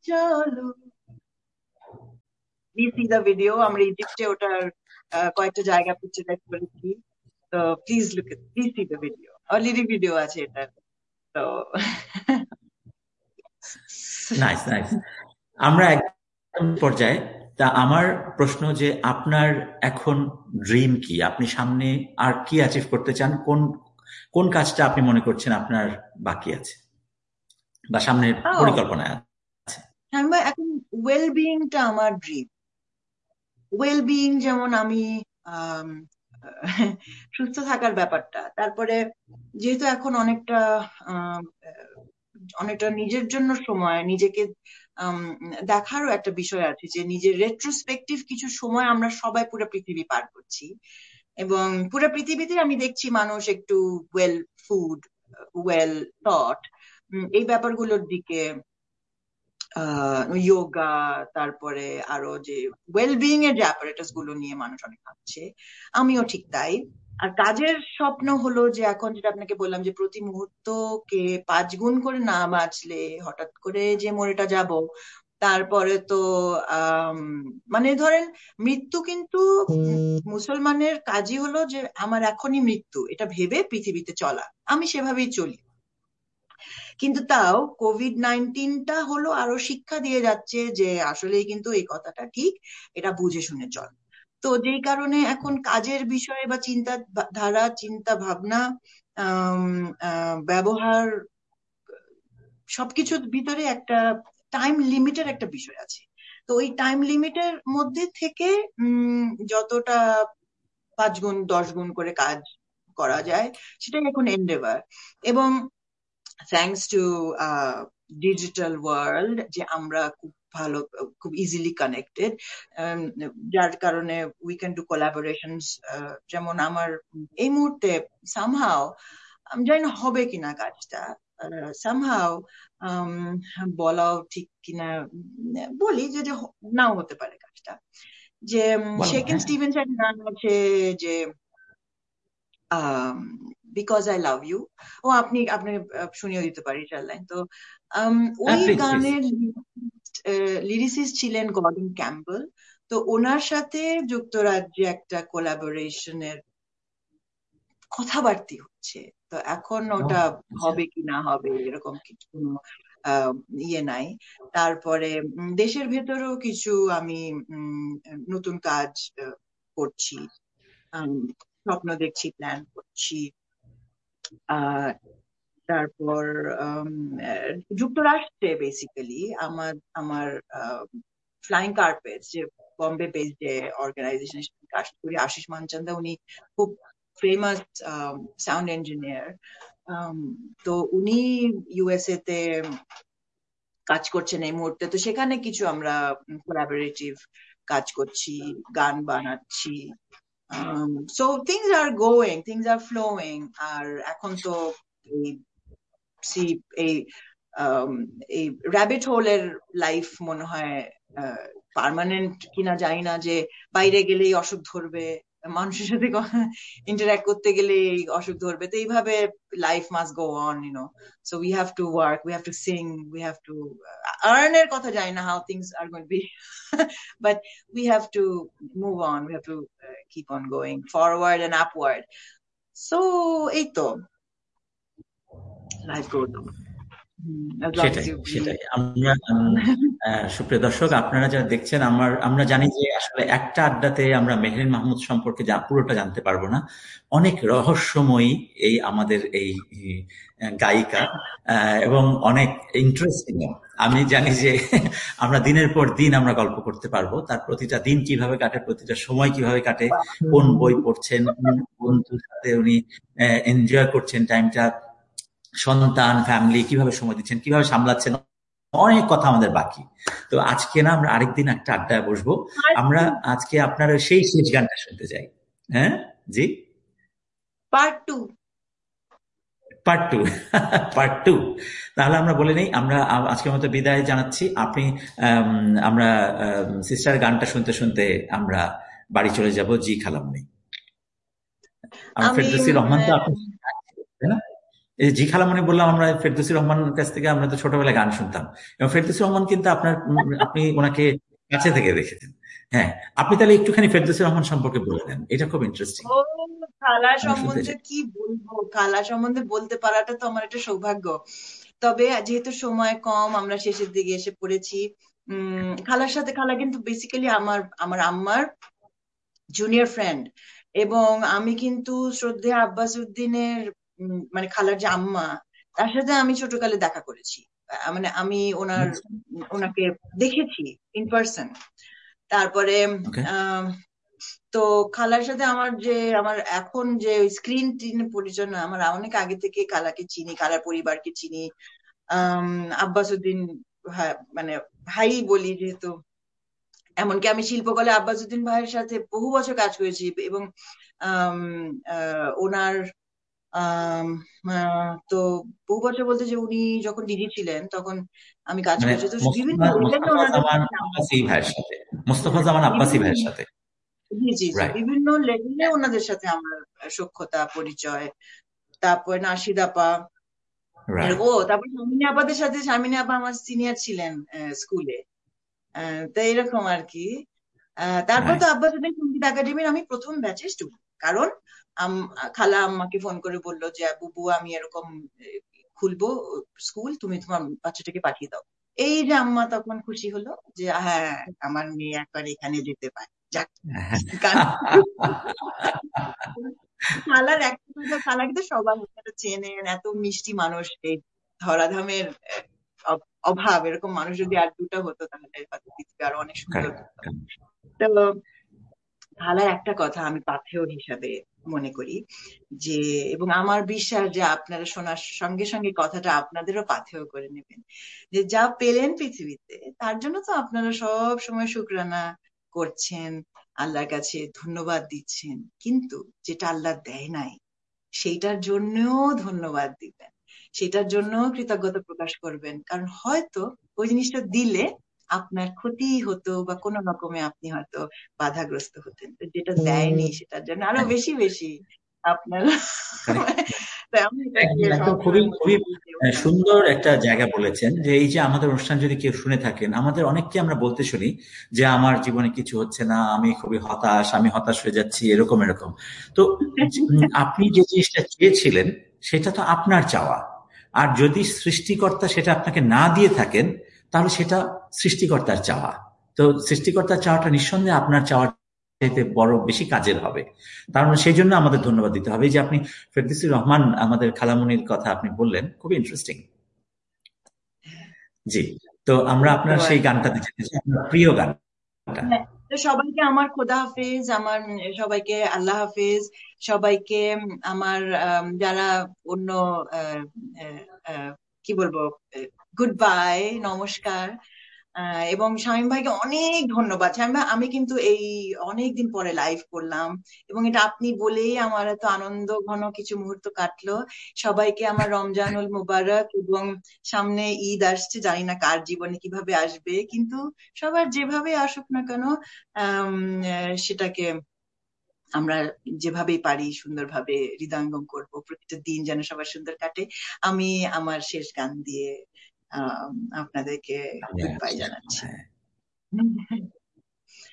চলো। Please see the video. আমরা ইজিপ্টে ওটার কয়েকটা জায়গা পিকচারাইজ করেছি, তো please see the video. Already video আছে এটা, তো নাইস নাইস। আমরা একদম পর্যায়ে, তা আমার প্রশ্ন যে আপনার এখন ড্রিম কি, আপনি সামনে আর কি অ্যাচিভ করতে চান, কোন কোন কাজটা আপনি মনে করছেন আপনার বাকি আছে বা সামনের পরিকল্পনায় আছে? এখন ওয়েলবিইংটা আমার ড্রিম। ওয়েলবিইং যেমন আমি সুস্থ থাকার ব্যাপারটা, তারপরে যেহেতু এখন অনেকটা নিজের জন্য সময়, নিজেকে দেখারও একটা বিষয় আছে, যে নিজের রেট্রোস্পেক্টিভ কিছু সময় আমরা সবাই পুরো পৃথিবী পার করছি, এবং পুরো পৃথিবীতে আমি দেখছি মানুষ একটু ওয়েল ফুড, ওয়েল থট, এই ব্যাপারগুলোর দিকে, যোগা, তারপরে আরো যে ওয়েলবিইং এর যে অ্যাপারেটাস গুলো নিয়ে মানুষ অনেক ভাবছে, আমিও ঠিক তাই। আর কাজের স্বপ্ন হলো যে এখন যেটা আপনাকে বললাম, যে প্রতি মুহূর্তকে 5 গুণ করে না বাঁচলে হঠাৎ করে যে মরেটা যাব, তারপরে তো মানে ধরেন মৃত্যু কিন্তু মুসলমানের কাজই হলো যে আমার এখনই মৃত্যু, এটা ভেবে পৃথিবীতে চলা, আমি সেভাবেই চলি। কিন্তু তাও কোভিড-19টা হলো আরো শিক্ষা দিয়ে যাচ্ছে যে আসলে কিন্তু এই কথাটা ঠিক, এটা বুঝে শুনে চল। তো যেই কারণে এখন কাজের বিষয়ে বা ধারা, চিন্তা ভাবনা, ব্যবহার, সবকিছুর ভিতরে একটা টাইম লিমিটের একটা বিষয় আছে। তো ওই টাইম লিমিটের মধ্যে থেকে যতটা 5 গুণ 10 গুণ করে কাজ করা যায়, সেটাই এখন এন্ডেভার। এবং থ্যাঙ্কস টু ডিজিটাল ওয়ার্ল্ড, যে আমরা খুব ইজিলি কানেক্টেড, যার কারণে উই ক্যান ডু কোলাবোরেশনস। যেমন আমার এই মুহূর্তে সামহাও, আমি জানি না হবে কিনা কাজটা, সামহাও বলাও ঠিক কিনা, বলি যে নাও হতে পারে কাজটা, যে শেকিন স্টিভেনসের গান আছে যে বিকজ আই লাভ ইউ, ও আপনি শুনিয়ে দিতে পারি 4 লাইন। তো ওই গানের লিরিসিস্ট ছিলেন গর্ডন ক্যাম্পবেল। তো ওনার সাথে যুক্তরাজ্যে একটা কোলাবোরেশনের কথাবার্তি হচ্ছে। তো এখন ওটা হবে কি না হবে এরকম কিছু ইয়ে নাই। তারপরে দেশের ভেতরেও কিছু আমি নতুন কাজ করছি, স্বপ্ন দেখছি, প্ল্যান করছি। তারপর যুক্তরাষ্ট্রে বেসিক্যালি আমার ফ্লাইং কার্পেটস, যে বম্বে বেসড যে অর্গানাইজেশন কাজ করি, আশিস মানচান্দা, উনি খুব ফেমাস সাউন্ড ইঞ্জিনিয়ার। তো উনি ইউএসএ তে কাজ করছেন এই মুহূর্তে। তো সেখানে কিছু আমরা কোলাবোরেটিভ কাজ করছি, গান বানাচ্ছি। So things are going, things are flowing. আর এখন তো এই র্যাবিট হোলের লাইফ মনে হয় পার্মানেন্ট কিনা জানি না, যে বাইরে গেলেই অসুখ ধরবে, মানুষের সাথে ইন্টারঅ্যাক্ট করতে গেলে অসুখ ধরবে, তো এইভাবে life must go on, so we have to work, we have to Singh, we have to earn এর কথা জানি না, how things are going to B, but we have to move on, we have to keep on going forward and upward. So এই তো life goes on. সেটাই আমরা সুপ্রিয় দর্শক, আপনারা যারা দেখছেন, আমরা জানি যে আসলে একটা আড্ডাতে আমরা মেহরিন মাহমুদ সম্পর্কে পুরোটা জানতে পারবো না। অনেক রহস্যময়ী এই আমাদের এই গায়িকা, এবং অনেক ইন্টারেস্টিং। আমি জানি যে আমরা দিনের পর দিন আমরা গল্প করতে পারবো, তার প্রতিটা দিন কিভাবে কাটে, প্রতিটা সময় কিভাবে কাটে, কোন বই পড়ছেন, কোন বন্ধুর সাথে উনি এনজয় করছেন টাইমটা, সন্তান, ফ্যামিলি কিভাবে সময় দিচ্ছেন, কিভাবে সামলাচ্ছেন, অনেক কথা আমাদের বাকি। তো আজকে না আমরা আরেকদিন একটা আড্ডায় বসবো। আমরা আজকে আপনার সেই শেষ গানটা শুনতে চাই। হ্যাঁ জি, পার্ট টু। তাহলে আমরা বলে নেই, আমরা আজকের মতো বিদায় জানাচ্ছি। আমরা সিস্টার গানটা শুনতে শুনতে আমরা বাড়ি চলে যাব। জি খালামণি, ফেরদৌসী রহমান তো আপনি, এই জি খালামণি বললাম, আমরা ফেরদৌসী রহমানের কাছ থেকে আমরা তো ছোটবেলায় গান শুনতাম, এবং ফেরদৌসী রহমান কিন্তু আপনি ওনাকে কাছে থেকে দেখেছেন। হ্যাঁ, আপনি তাহলে একটুখানি ফেরদৌসী রহমান সম্পর্কে বলে দেন, এটা খুব ইন্টারেস্টিং, ও, খালা আমি শুনতে সম্বন্ধে চাই। কি বলবো, খালা সম্বন্ধে বলতে পারাটা তো আমার একটা সৌভাগ্য। তবে যেহেতু সময় কম, আমরা শেষের দিকে এসে পড়েছি। খালার সাথে, খালা কিন্তু বেসিক্যালি আমার আমার আম্মার জুনিয়র ফ্রেন্ড, এবং আমি কিন্তু শ্রদ্ধেয় আব্বাস উদ্দিনের মানে খালার যে আম্মা, তার সাথে আমি ছোটকালে দেখা করেছি। মানে আমি ওনাকে দেখেছি ইন পার্সন। তারপরে ওকে। আহ তো খালার সাথে আমার এখন যে স্ক্রিন টিনে পরিচয় না, আমার অনেক আগে থেকে খালাকে চিনি, খালার পরিবারকে চিনি। আব্বাস উদ্দিন, মানে ভাই বলি যেহেতু, এমনকি আমি শিল্পকলা আব্বাস উদ্দিন ভাইয়ের সাথে বহু বছর কাজ করেছি, এবং আম, ওনার তো বহু বছর বলতে যে উনি যখন ডিজি ছিলেন তখন আমি কাজ মানে করেছি, তো বিভিন্ন মোস্তফা লেভেলে মোস্তফা ওনাদের জামান সাথে আব্বাসী ভাইয়ের সাথে, মোস্তফা হ্যাঁ, জামান আব্বাসী বিভিন্ন, ভাইয়ের সাথে। জি জি জি, রাইট। বিভিন্ন লেভেলে ওনাদের সাথে আমার সখ্যতা পরিচয়। তারপর নাশিদ আপা, রাইট। তারপর শামিনী আপাদের সাথে, শামিনী আপা আমার সিনিয়র ছিলেন স্কুলে। তো এরকম আর কি। তারপর তো নাইস। আব্বাস উদ্দিন সঙ্গীত একাডেমির আমি প্রথম ব্যাচের স্টুডেন্ট। কারণ খালা আম্মাকে ফোন করে বললো যে বুবু আমি এরকম খুলবো স্কুল, তুমি তোমার বাচ্চাটাকে পাঠিয়ে দাও। এই যে আম্মা তখন খুশি হলো যে হ্যাঁ, আমার মেয়ে একবার এখানে যেতে পারে, যাক। কারণ খালার একটা কথা, খালাকে তো সবাই আপনারা চেনেন, এত মিষ্টি মানুষ। এই ধরাধামের অভাব, এরকম মানুষ যদি আর দুটো হতো তাহলে হয়তো পৃথিবী আরো অনেক সুন্দর হতো। তো খালার একটা কথা আমি পাথেয় হিসাবে মনে করি, যে এবং আমার বিশ্বাস যে আপনারা শোনার সঙ্গে সঙ্গে কথাটা আপনাদেরও পাথেয় করে নেবেন, যে যা পেলেন পৃথিবীতে তার জন্য তো আপনারা সব সময় শুকরানা করছেন, আল্লাহর কাছে ধন্যবাদ দিচ্ছেন, কিন্তু যেটা আল্লাহ দেয় নাই সেইটার জন্যও ধন্যবাদ দিবেন, সেটার জন্য কৃতজ্ঞতা প্রকাশ করবেন। কারণ হয়তো ওই জিনিসটা দিলে আপনার ক্ষতি হতো, বা কোনো রকমে আপনি হয়তো বাধাগ্রস্ত হতেন। তো যেটা দেয়নি সেটার জন্য আরো বেশি বেশি আপনার তাই আমি এটাকে একদম একদম, খুবই সবসময় মনে খুবই করি যে ওটা সুন্দর একটা জায়গা বলেছেন, যে এই যে আমাদের অনুষ্ঠান যদি কেউ শুনে থাকেন, আমাদের অনেককে আমরা বলতে শুনি যে আমার জীবনে কিছু হচ্ছে না, আমি খুবই হতাশ, আমি হতাশ হয়ে যাচ্ছি, এরকম এরকম। তো আপনি যে জিনিসটা চেয়েছিলেন সেটা তো আপনার চাওয়া, আর যদি সৃষ্টিকর্তা সেটা আপনাকে না দিয়ে থাকেন তাহলে সেটা সৃষ্টিকর্তার চাওয়া। তো সৃষ্টিকর্তার চাওয়াটা নিঃসন্দেহে আপনার চাওয়ার চাইতে বড় বেশি কাজের হবে। তার মানে সেই জন্য আমাদের ধন্যবাদ দিতে হবে। এই যে আপনি ফেরদৌসী রহমান আমাদের খালামণির কথা আপনি বললেন, খুবই ইন্টারেস্টিং। জি। তো আমরা এই তো আপনার আর সেই গানটাতে যেতে চাই, আপনার প্রিয় গানটা। হ্যাঁ, তো সবাইকে আমার খোদা হাফেজ, আমার সবাইকে আল্লাহ হাফেজ, সবাইকে আমার যারা অন্য আহ, আহ, আহ, কি বলবো, গুড বাই, নমস্কার। এবং শামীম ভাইকে অনেক ধন্যবাদ। শামীম ভাই, আমি কিন্তু এই অনেক দিন পরে লাইভ করলাম, এবং এটা আপনি বলেই আমার এত আনন্দ ঘন কিছু মুহূর্ত কাটলো। সবাইকে আমার রমজানুল মুবারক, এবং সামনে ঈদ আসছে, জানি না কার জীবনে কিভাবে আসবে, কিন্তু সবার যেভাবে আসুক না কেন সেটাকে আমরা যেভাবেই পারি সুন্দরভাবে হৃদয়ঙ্গম করব, প্রতিটা দিন যেন সবার সুন্দর কাটে। আমি আমার শেষ গান দিয়ে আহ আপনাদেরকে গুড বাই জানাচ্ছি। হ্যাঁ।